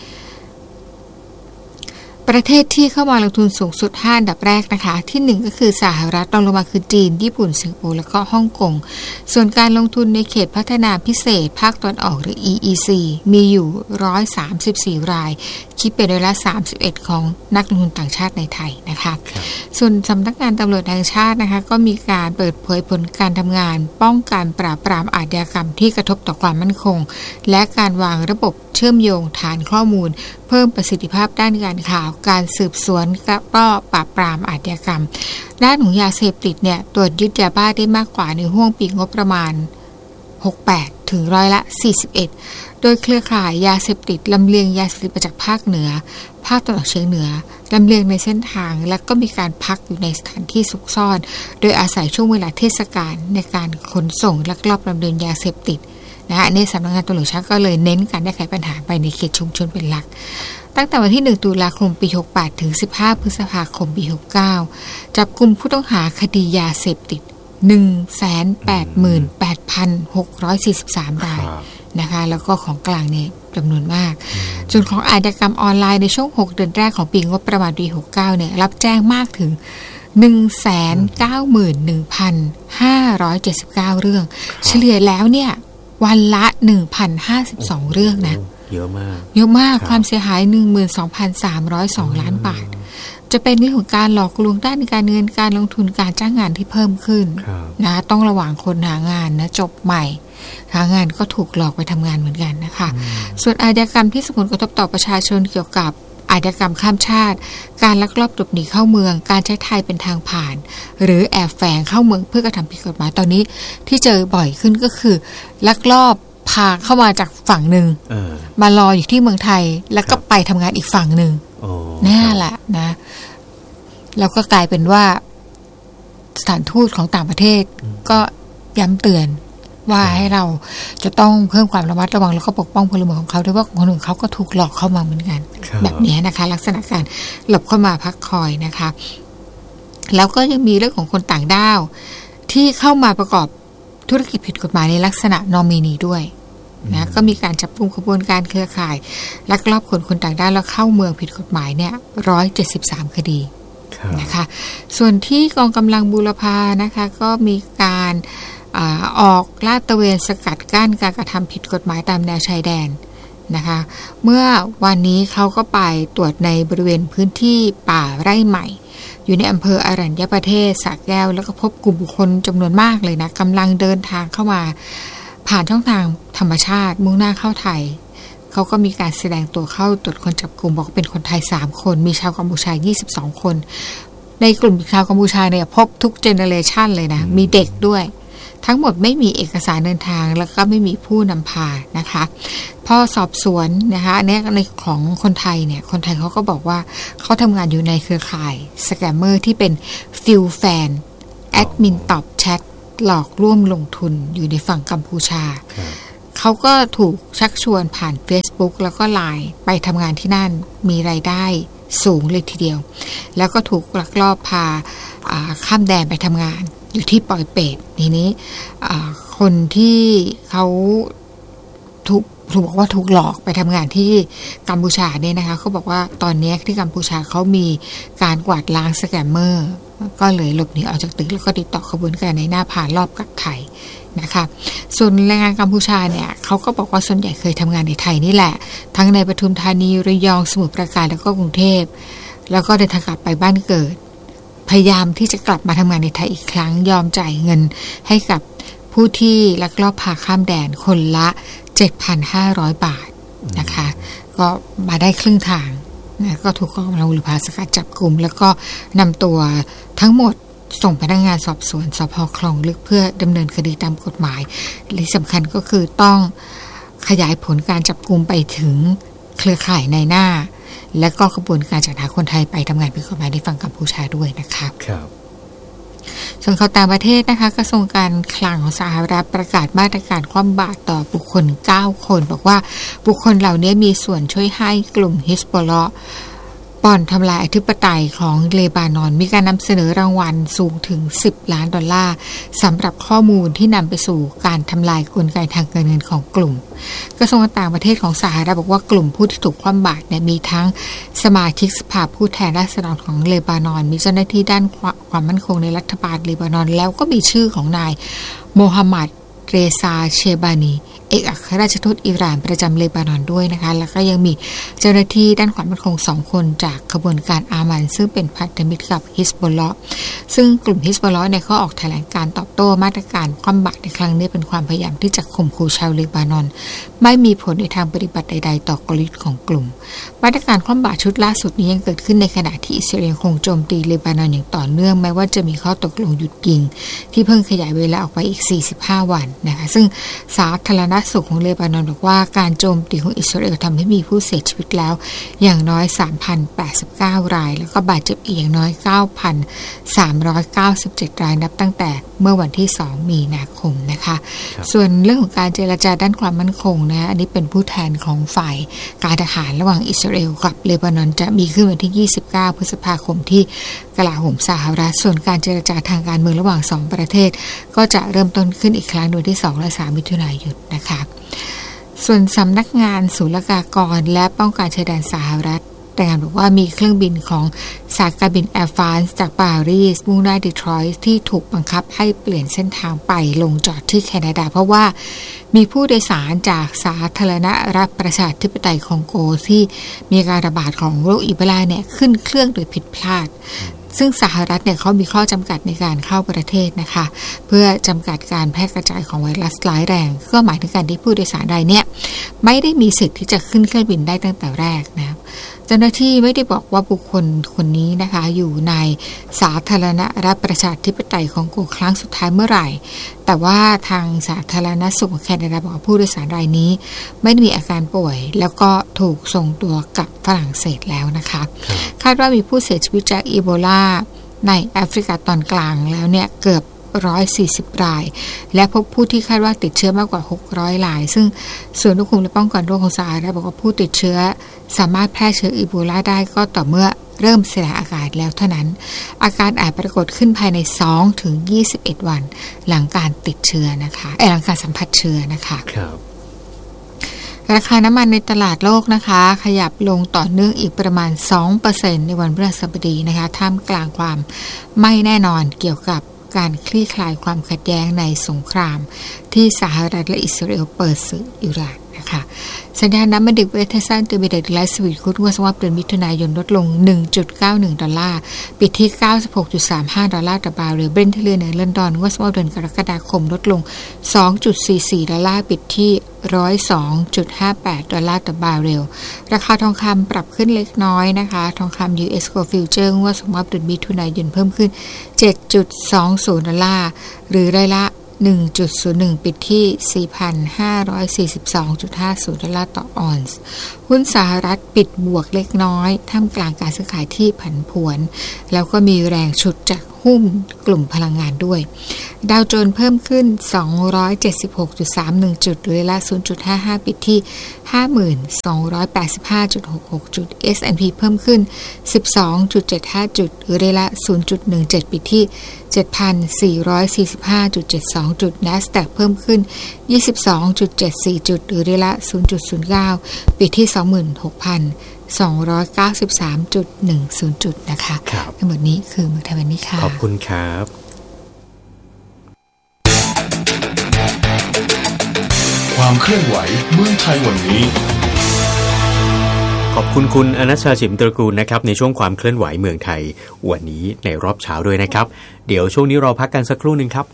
ประเทศที่เข้ามาลงทุนสูงสุดห้าอันดับแรกนะคะที่หนึ่งก็คือสหรัฐรองลงมาคือจีนญี่ปุ่นสิงคโปร์แล้วก็ฮ่องกงส่วนการลงทุนในเขตพัฒนาพิเศษภาคตะวันออกหรือ อี อี ซี มีอยู่หนึ่งร้อยสามสิบสี่รายเขคิดเป็นร้อยละสามสิบเอ็ดของนักลงทุนต่างชาติในไทยนะคะส่วนสำนักงานตำรวจแห่งชาตินะคะก็มีการเปิดเผยผลการทำงานป้องกันปราบปรามอาชญากรรมที่กระทบต่อความมั่นคงและการวางระบบเชื่อมโยงฐานข้อมูลเพิ่มประสิทธิภาพด้านการข่าวการสืบสวนและก็ปราบปรามอาชญากรรมด้านของยาเสพติดเนี่ยตรวจยึดยาบ้าได้มากกว่าในห้วงปีงบประมาณหกสิบแปดถึงร้อยละสี่สิบเอ็ดโดยเครือข่ายยาเสพติดลำเลียงยาเสพติดมาจากภาคเหนือภาคตะวันออกเฉียงเหนือลำเลียงในเส้นทางและก็มีการพักอยู่ในสถานที่ซุกซ่อนโดยอาศัยช่วงเวลาเทศกาลในการขนส่งลักลอบลำเลียงยาเสพติดนะคะในสำนักงานตำรวจชาติก็เลยเน้นการแก้ไขปัญหาไปในเขตชุมชนเป็นหลักตั้งแต่วันที่หนึ่งตุลาคมปีหกสิบแปดถึงสิบห้าพฤษภาคมปีหกสิบเก้าจับกุมผู้ต้องหาคดียาเสพติด หนึ่งแสนแปดหมื่นแปดพันหกร้อยสี่สิบสาม รายนะคะแล้วก็ของกลางเนี่ยจำนวนมากส่วนของอาชญากรรมออนไลน์ในช่วงหกเดือนแรกของปีงบประมาณปีหกสิบเก้าเนี่ยรับแจ้งมากถึง หนึ่งแสนเก้าหมื่นหนึ่งพันห้าร้อยเจ็ดสิบเก้า เรื่องเฉลี่ยแล้วเนี่ยวันละ หนึ่งพันห้าสิบสอง เรื่องนะเยอะมากเยอะมากความเสียหาย หนึ่งหมื่นสองพันสามร้อยสอง ล้านบาทจะเป็นเรื่องของการหลอกลวงด้านการเงินการลงทุนการจ้างงานที่เพิ่มขึ้นนะต้องระวังคนหางานนะจบใหม่หางานก็ถูกหลอกไปทำงานเหมือนกันนะคะส่วนอาชญากรรมที่ส่งผลกระทบต่อประชาชนเกี่ยวกับอาชญากรรมข้ามชาติการลักลอบหลบหนีเข้าเมืองการใช้ไทยเป็นทางผ่านหรือแอบแฝงเข้าเมืองเพื่อกระทำผิดกฎหมายตอนนี้ที่เจอบ่อยขึ้นก็คือลักลอบพาเข้ามาจากฝั่งหนึ่งมารออยู่ที่เมืองไทยแล้วก็ไปทำงานอีกฝั่งหนึ่งนั่นแหละนะแล้วก็กลายเป็นว่าสถานทูตของต่างประเทศก็ย้ำเตือนว่าให้เราจะต้องเพิ่มความระมัดระวังแล้วก็ปกป้องพลเมืองของเขาด้วยว่าคนอื่นเขาก็ถูกหลอกเข้ามาเหมือนกันแบบนี้นะคะลักษณะการหลบเข้ามาพักคอยนะคะแล้วก็ยังมีเรื่องของคนต่างด้าวที่เข้ามาประกอบธุรกิจผิดกฎหมายในลักษณะนอมินีด้วยนะก็มีการจับกุมขบวนการเครือข่ายลักลอบขนคนต่างด้าวแล้วเข้าเมืองผิดกฎหมายเนี่ยหนึ่งร้อยเจ็ดสิบสามคดีนะคะส่วนที่กองกำลังบูรพานะคะก็มีการอ่าออกลาดตระเวนสกัดกั้นการกระทำผิดกฎหมายตามแนวชายแดนนะคะเมื่อวันนี้เขาก็ไปตรวจในบริเวณพื้นที่ป่าไร่ใหม่อยู่ในอำเภออรัญญประเทศสระแก้วแล้วก็พบกลุ่มบุคคลจำนวนมากเลยนะกำลังเดินทางเข้ามาผ่านช่องทางธรรมชาติมุ่งหน้าเข้าไทยเขาก็มีการแสดงตัวเข้าตรวจคนจับกลุ่มบอกเป็นคนไทยสามคนมีชาวกัมพูชายี่สิบสองคนในกลุ่มชาวกัมพูชาเนี่ยพบทุกเจเนอเรชันเลยนะมีเด็กด้วยทั้งหมดไม่มีเอกสารเดินทางแล้วก็ไม่มีผู้นำพานะคะพอสอบสวนนะคะอันนี้ในของคนไทยเนี่ยคนไทยเขาก็บอกว่าเขาทำงานอยู่ในเครือข่ายสแกมเมอร์ที่เป็นฟิลแฟนแอดมินตอบแชทหลอกร่วมลงทุนอยู่ในฝั่งกัมพูชาเขาก็ถูกชักชวนผ่าน Facebook แล้วก็ ไลน์ ไปทำงานที่นั่นมีรายได้สูงเลยทีเดียวแล้วก็ถูกลักลอบพาข้ามแดนไปทำงานอยู่ที่ปอยเปตทีนี้คนที่เขาถูกถูกบอกว่าถูกหลอกไปทำงานที่กัมพูชาเนี่ยนะคะเขาบอกว่าตอนนี้ที่กัมพูชาเขามีการกวาดล้างสแกมเมอร์ก็เลยหลบหนีออกจากตึกแล้วก็ติดต่อขบวนการในหน้าผ่านรอบกลับไทยนะคะส่วนแรงงานกัมพูชาเนี่ยเขาก็บอกว่าส่วนใหญ่เคยทำงานในไทยนี่แหละทั้งในปทุมธานีระยองสมุทรปราการแล้วก็กรุงเทพแล้วก็เดินทางกลับไปบ้านเกิดพยายามที่จะกลับมาทำงานในไทยอีกครั้งยอมจ่ายเงินให้กับผู้ที่ลักลอบพาข้ามแดนคนละ เจ็ดพันห้าร้อย บาทนะคะก็มาได้ครึ่งทางนะก็ถูกกองกำลังบูรพาสกัดจับกลุ่มแล้วก็นำตัวทั้งหมดส่งพนักงานสอบสวนสภ.คลองลึกเพื่อดำเนินคดีตามกฎหมายและสำคัญก็คือต้องขยายผลการจับกลุ่มไปถึงเครือข่ายในหน้าและก็ขบวนการจัดหาคนไทยไปทำงานผิดกฎหมายในฝั่งกัมพูชาด้วยนะคะครับส่วนข่าวต่างประเทศนะคะกระทรวงการคลังของสหรัฐประกาศมาตรการคว่ำบาตรต่อบุคคลเก้าคนบอกว่าบุคคลเหล่านี้มีส่วนช่วยให้กลุ่มฮิซบอลเลาะห์บ่อนทำลายอธิปไตยของเลบานอนมีการนำเสนอรางวัลสูงถึงสิบล้านดอลลาร์สำหรับข้อมูลที่นำไปสู่การทำลายกลไกทางการเงินของกลุ่มกระทรวงการต่างประเทศของสหรัฐบอกว่ากลุ่มผู้ที่ถูกคว่ำบาตรเนี่ยมีทั้งสมาชิกสภาผู้แทนราษฎรของเลบานอนมีเจ้าหน้าที่ด้านความมั่นคงในรัฐบาลเลบานอนแล้วก็มีชื่อของนายโมฮัมหมัดเรซาเชบานีเอกอัครราชทูตอิหร่านประจำเลบานอนด้วยนะคะแล้วก็ยังมีเจ้าหน้าที่ด้านความมั่นคงสองคนจากขบวนการอามันซึ่งเป็นพันธมิตรกับฮิซบอลเลาะห์ซึ่งกลุ่มฮิซบอลเลาะห์เนี่ยเขาออกแถลงการตอบโต้มาตรการคว่ำบาตรในครั้งนี้เป็นความพยายามที่จะข่มขู่ชาวเลบานอนไม่มีผลในทางปฏิบัติใดๆต่อกลยุทธ์ของกลุ่มมาตรการคว่ำบาตรชุดล่าสุดนี้ยังเกิดขึ้นในขณะที่อิสราเอลคงโจมตีเลบานอนอย่างต่อเนื่องแม้ว่าจะมีข้อตกลงหยุดยิงที่เพิ่งขยายเวลาออกไปอีกสี่สิบห้าวันนะคะซึ่งสาธารณสุขของเลบานอนบอกว่าการโจมตีของอิสราเอลทำให้มีผู้เสียชีวิตแล้วอย่างน้อย สามพันแปดสิบเก้า รายแล้วก็บาดเจ็บอีกอย่างน้อย เก้าพันสามร้อยเก้าสิบเจ็ด รายนับตั้งแต่เมื่อวันที่สองมีนาคมนะคะส่วนเรื่องของการเจรจาด้านความมั่นคงนะอันนี้เป็นผู้แทนของฝ่ายการทหารระหว่างอิสราเอลกับเลบานอนจะมีขึ้นวันที่ยี่สิบเก้าพฤษภาคมที่กลาโหมสหรัฐส่วนการเจรจาทางการเมืองระหว่างสองประเทศก็จะเริ่มต้นขึ้นอีกครั้งโดยที่สองและสามมิถุนายนนะคะส่วนสำนักงานศุลกากรและป้องกันชายแดนสหรัฐแต่งานบอกว่ามีเครื่องบินของสายการบินแอร์ฟรานซ์จากปารีสมุ่งหน้าดีทรอยต์ที่ถูกบังคับให้เปลี่ยนเส้นทางไปลงจอดที่แคนาดาเพราะว่ามีผู้โดยสารจากสาธารณรัฐประชาธิปไตยคองโกที่มีการระบาดของโรคอีโบลาเนี่ยขึ้นเครื่องโดยผิดพลาดซึ่งสหรัฐเนี่ยเขามีข้อจำกัดในการเข้าประเทศนะคะเพื่อจำกัดการแพร่กระจายของไวรัสร้ายแรงก็หมายถึงการที่ผู้โดยสารใดเนี่ยไม่ได้มีสิทธิ์ที่จะขึ้นเครื่องบินได้ตั้งแต่แรกนะเจ้าหน้าที่ไม่ได้บอกว่าบุคคลคนนี้นะคะอยู่ในสาธารณรัฐประชาธิปไตยของโกครั้งสุดท้ายเมื่อไหร่แต่ว่าทางสาธารณสุขของแคนาดาบอกว่าผู้โดยสารรายนี้ไม่ได้มีอาการป่วยแล้วก็ถูกส่งตัวกลับฝรั่งเศสแล้วนะคะคาดว่ามีผู้เสียชีวิตจากอีโบลาในแอฟริกาตอนกลางแล้วเนี่ยเกือบหนึ่งร้อยสี่สิบรายและพบผู้ที่คาดว่าติดเชื้อมากกว่าหกร้อยรายซึ่งศูนย์ควบคุมและป้องกันโรคของสหรัฐบอกว่าผู้ติดเชื้อสามารถแพร่เชื้ออีโบลาได้ก็ต่อเมื่อเริ่มแสดงอาการแล้วเท่านั้นอาการอาจปรากฏขึ้นภายใน สองถึงยี่สิบเอ็ด วันหลังการติดเชื้อนะคะเอ่อหลังการสัมผัสเชื้อนะคะครับราคาน้ำมันในตลาดโลกนะคะขยับลงต่อเนื่องอีกประมาณ สองเปอร์เซ็นต์ ในวันพฤหัสบดีนะคะท่ามกลางความไม่แน่นอนเกี่ยวกับการคลี่คลายความขัดแย้งในสงครามที่สหรัฐและอิสราเอลเปิดศึกอิหร่านนะคะสัญญาณน้ำมันดิบเวสเทซันเตอร์มิเดตไลท์สวีทครูดงวดสวัสดิ์เดือนมิถุนายนลดลง หนึ่งจุดเก้าหนึ่ง ดอลลาร์ปิดที่ เก้าสิบหกจุดสามห้า ดอลลาร์ต่อบาร์เรลเบรนท์ทะเลเหนือลอนดอนงวดสวัสดิ์เดือนกรกฎาคมลดลง สองจุดสี่สี่ ดอลลาร์ปิดที่ หนึ่งร้อยสองจุดห้าแปด ดอลลาร์ต่อบาร์เรลราคาทองคำปรับขึ้นเล็กน้อยนะคะทองคำ ยู เอส Gold Future งวดสวัสดิ์เดือนมิถุนายนเพิ่มขึ้น เจ็ดจุดสองศูนย์ ดอลลาร์หรือรายละ หนึ่งจุดศูนย์หนึ่ง ปิดที่ สี่พันห้าร้อยสี่สิบสองจุดห้าศูนย์ ดอลลาร์ต่อออนซ์หุ้นสหรัฐปิดบวกเล็กน้อยท่ามกลางการซื้อขายที่ผันผวนแล้วก็มีแรงฉุดจากหุ้นกลุ่มพลังงานด้วยดาวโจนส์เพิ่มขึ้น สองร้อยเจ็ดสิบหกจุดสามหนึ่ง จุดหรือละ ศูนย์จุดห้าห้า ปิดที่ ห้าหมื่นสองร้อยแปดสิบห้าจุดหกหก จุด เอส แอนด์ พี เพิ่มขึ้น สิบสองจุดเจ็ดห้า จุดหรือละ ศูนย์จุดหนึ่งเจ็ด ปิดที่ เจ็ดพันสี่ร้อยสี่สิบห้าจุดเจ็ดสอง จุด NASDAQ เพิ่มขึ้น ยี่สิบสองจุดเจ็ดสี่ จุดหรือละ ศูนย์จุดศูนย์เก้า ปิดที่ สองหมื่นหกพันสองร้อยเก้าสิบสามจุดหนึ่งศูนย์ จุดนะคะทั้งหมดนี้คือเมืองไทยวันนี้ค่ะขอบคุณครับความเคลื่อนไหวเมืองไทยวันนี้ขอบคุณคุณอนัชชาฉิมตระกูลนะครับในช่วงความเคลื่อนไหวเมืองไทยวันนี้ในรอบเช้าด้วยนะครับเดี๋ยวช่วงนี้เราพักกันสักครู่นึงครับ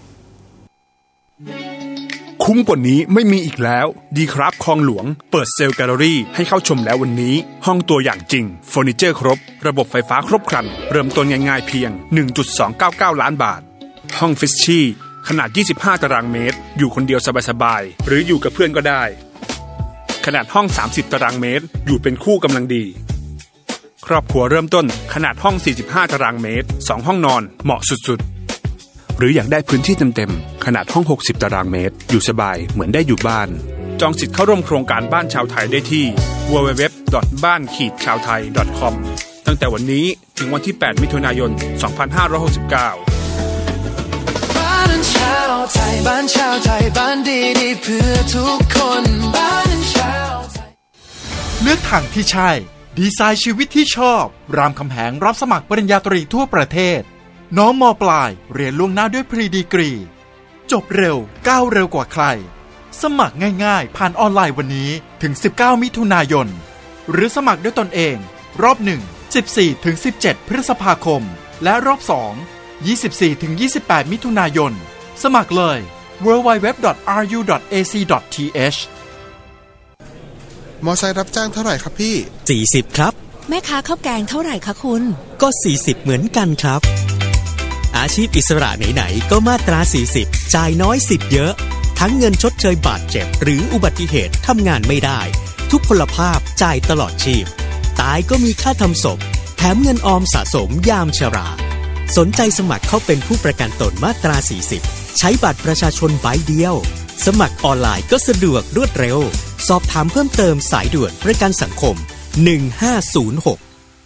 คุ้มกว่านี้ไม่มีอีกแล้วดีครับคลองหลวงเปิดเซลล์แกลเลอรี่ให้เข้าชมแล้ววันนี้ห้องตัวอย่างจริงเฟอร์นิเจอร์ครบระบบไฟฟ้าครบครันเริ่มต้นง่ายๆเพียง หนึ่งจุดสองเก้าเก้า ล้านบาทห้องฟิชชี่ขนาดยี่สิบห้าตารางเมตรอยู่คนเดียวสบายๆหรืออยู่กับเพื่อนก็ได้ขนาดห้องสามสิบตารางเมตรอยู่เป็นคู่กำลังดีครอบครัวเริ่มต้นขนาดห้องสี่สิบห้าตารางเมตรสองห้องนอนเหมาะสุดๆหรืออยากได้พื้นที่เต็มๆขนาดห้องหกสิบตารางเมตรอยู่สบายเหมือนได้อยู่บ้านจองสิทธิ์เข้าร่วมโครงการบ้านชาวไทยได้ที่ ดับเบิลยู ดับเบิลยู ดับเบิลยู ดอท บ้านชาวไทย ดอท คอม ตั้งแต่วันนี้ถึงวันที่แปดมิถุนายนสองพันห้าร้อยหกสิบเก้าบ้านชาวไทยบ้านชาวไทยบ้านดีๆเพื่อทุกคนบ้านชาวไทยเลือกทางที่ใช่ดีไซน์ชีวิตที่ชอบรามคำแหงรับสมัครปริญญาตรีทั่วประเทศน้องม.ปลายเรียนล่วงหน้าด้วยพรีดีกรีจบเร็วก้าวเร็วกว่าใครสมัครง่ายๆผ่านออนไลน์วันนี้ถึงสิบเก้ามิถุนายนหรือสมัครด้วยตนเองรอบหนึ่ง สิบสี่ถึงสิบเจ็ด พฤษภาคมและรอบสอง ยี่สิบสี่ถึงยี่สิบแปด มิถุนายนสมัครเลย ดับเบิลยู ดับเบิลยู ดับเบิลยู ดอท อาร์ ยู ดอท เอ ซี ดอท ที เอชมอไซค์รับจ้างเท่าไหร่ครับพี่สี่สิบครับแม่ค้าข้าวแกงเท่าไหร่คะคุณก็สี่สิบเหมือนกันครับอาชีพอิสระไหนๆก็มาตราสี่สิบจ่ายน้อยสิทธิ์เยอะทั้งเงินชดเชยบาดเจ็บหรืออุบัติเหตุทำงานไม่ได้ทุกพลภาพจ่ายตลอดชีพตายก็มีค่าทำศพแถมเงินออมสะสมยามชราสนใจสมัครเข้าเป็นผู้ประกันตนมาตราสี่สิบใช้บัตรประชาชนใบเดียวสมัครออนไลน์ก็สะดวกรวดเร็วสอบถามเพิ่มเติมสายด่วนประกันสังคมหนึ่งห้าศูนย์หก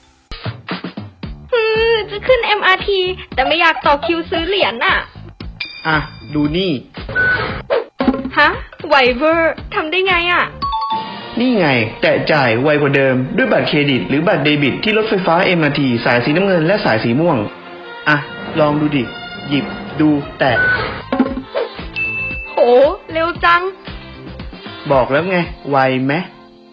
จะขึ้น เอ็ม อาร์ ที แต่ไม่อยากต่อคิวซื้อเหรียญน่ะอ่ะดูนี่ฮะไวเวอร์ทำได้ไงอ่ะนี่ไงแตะจ่ายไวกว่าเดิมด้วยบัตรเครดิตหรือบัตรเดบิตที่รถไฟฟ้า เอ็ม อาร์ ที สายสีน้ำเงินและสายสีม่วงอ่ะลองดูดิหยิบดูแตะโหเร็วจังบอกแล้วไงไวไหม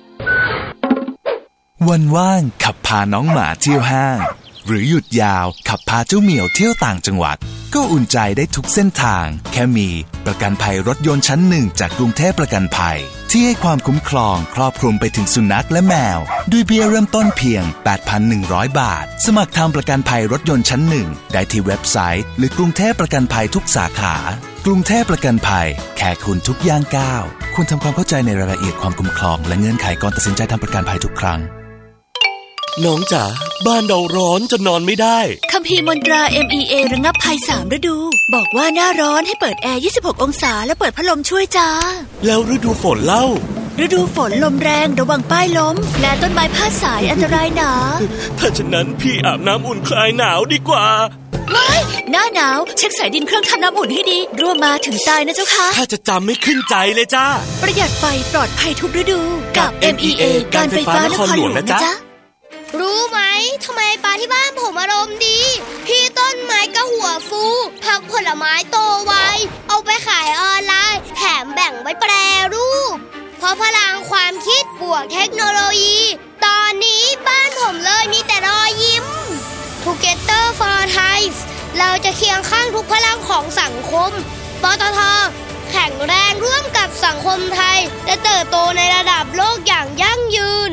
วันว่างขับพาน้องหมาเที่ยวห้างหรือหยุดยาวขับพาเจ้าเหมียวเที่ยวต่างจังหวัดก็อุ่นใจได้ทุกเส้นทางแค่มีประกันภัยรถยนต์ชั้นหนึ่งจากกรุงเทพประกันภัยที่ให้ความคุ้มครองครอบคลุมไปถึงสุนัขและแมวด้วยเบี้ยเริ่มต้นเพียง แปดพันหนึ่งร้อย บาทสมัครทำประกันภัยรถยนต์ชั้นหนึ่งได้ที่เว็บไซต์หรือกรุงเทพประกันภัยทุกสาขากรุงเทพประกันภัยแค่คุณทุกย่างก้าวควรทำความเข้าใจในรายละเอียดความคุ้มครองและเงื่อนไขก่อนตัดสินใจทำประกันภัยทุกครั้งน้องจ๋าบ้านเราร้อนจนนอนไม่ได้คัมภีร์มนตรา เอ็ม อี เอ ระงับภัยสามฤดูบอกว่าหน้าร้อนให้เปิดแอร์ยี่สิบหกองศาและเปิดพัดลมช่วยจ้าแล้วฤดูฝนเล่าฤดูฝนลมแรงระวังป้ายล้มและต้นไม้พาดสายอันตรายหนาถ้าฉะนั้นพี่อาบน้ำอุ่นคลายหนาวดีกว่าไม่หน้าหนาวเช็คสายดินเครื่องทำน้ำอุ่นให้ดีรั่วมาถึงตายนะเจ้าค่ะถ้าจะจำไม่ขึ้นใจเลยจ้าประหยัดไฟปลอดภัยทุกฤดูกับ เอ็ม อี เอ การไฟฟ้านครหลวงนะจ๊ะรู้ไหมทำไมปลาที่บ้านผมอารมณ์ดีพี่ต้นไม้ก็หัวฟูผักผลไม้โตไวเอาไปขายออนไลน์แถมแบ่งไว้แปรรูปเพราะพลังความคิดบวกเทคโนโลยีตอนนี้บ้านผมเลยมีแต่รอยยิ้ม Together for Thai เราจะเคียงข้างทุกพลังของสังคมปตท.แข็งแรงร่วมกับสังคมไทยและเติบโตในระดับโลกอย่างยั่งยืน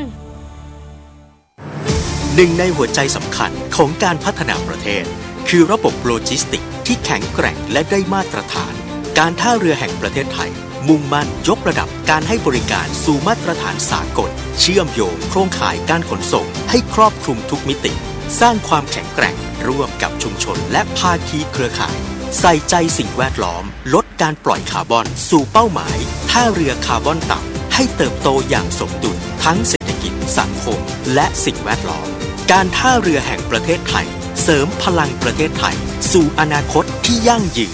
หนึ่งในหัวใจสำคัญของการพัฒนาประเทศคือระบบโลจิสติกส์ที่แข็งแกร่งและได้มาตรฐานการท่าเรือแห่งประเทศไทยมุ่งมั่นยกระดับการให้บริการสู่มาตรฐานสากลเชื่อมโยงโครงข่ายการขนส่งให้ครอบคลุมทุกมิติสร้างความแข็งแกร่งร่วมกับชุมชนและภาคีเครือข่ายใส่ใจสิ่งแวดล้อมลดการปล่อยคาร์บอนสู่เป้าหมายท่าเรือคาร์บอนต่ำให้เติบโตอย่างสมดุลทั้งเศรษฐกิจสังคมและสิ่งแวดล้อมการท่าเรือแห่งประเทศไทยเสริมพลังประเทศไทยสู่อนาคตที่ยั่งยืน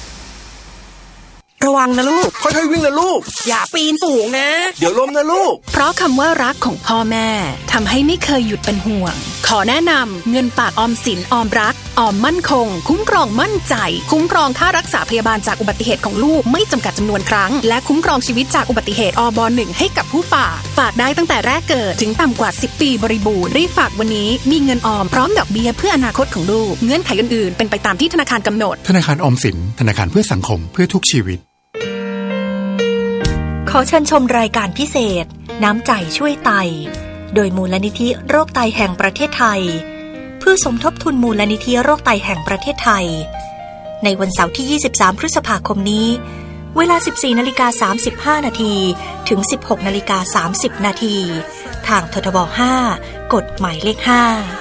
ระวังนะลูกค่อยๆวิ่งนะลูกอย่าปีนสูงนะเดี๋ยวล้มนะลูกเพราะคำว่ารักของพ่อแม่ทำให้ไม่เคยหยุดเป็นห่วงขอแนะนำเงินฝากออมสินออมรักออมมั่นคงคุ้มครองมั่นใจคุ้มครองค่ารักษาพยาบาลจากอุบัติเหตุของลูกไม่จำกัดจำนวนครั้งและคุ้มครองชีวิตจากอุบัติเหตุอบหนึ่งให้กับผู้ฝากฝากได้ตั้งแต่แรกเกิดถึงต่ำกว่าสิบปีบริบูรณ์รีบฝากวันนี้มีเงินออมพร้อมดอกเบี้ยเพื่ออนาคตของลูกเงื่อนไขอื่นๆเป็นไปตามที่ธนาคารกำหนดธนาคารออมสินธนาคารเพื่อสังคมเพื่อทุกชีวิตขอเชิญชมรายการพิเศษน้ำใจช่วยไตโดยมูลนิธิโรคไตแห่งประเทศไทยเพื่อสมทบทุนมูลนิธิโรคไตแห่งประเทศไทยในวันเสาร์ที่ยี่สิบสามพฤษภาคมนี้เวลา สิบสี่นาฬิกาสามสิบห้า นาทีถึง สิบหกนาฬิกาสามสิบ นาทีทางททบห้ากฎหมายเลขห้า